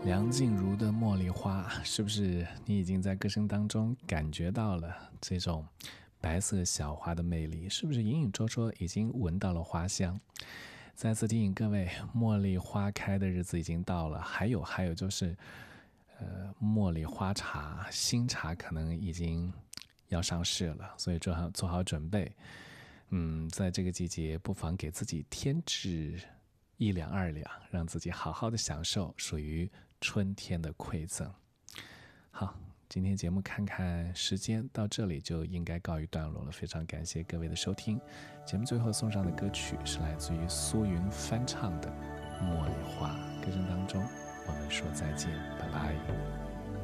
梁静茹的《茉莉花》，是不是你已经在歌声当中感觉到了这种白色小花的魅力？是不是隐隐绰绰已经闻到了花香？再次提醒各位，茉莉花开的日子已经到了。还有就是，茉莉花茶新茶可能已经要上市了，所以做好准备。在这个季节，不妨给自己添置1两2两，让自己好好的享受属于春天的馈赠。好，今天节目看看时间到这里就应该告一段落了，非常感谢各位的收听。节目最后送上的歌曲是来自于苏云翻唱的《茉莉花》，歌声当中我们说再见，拜拜。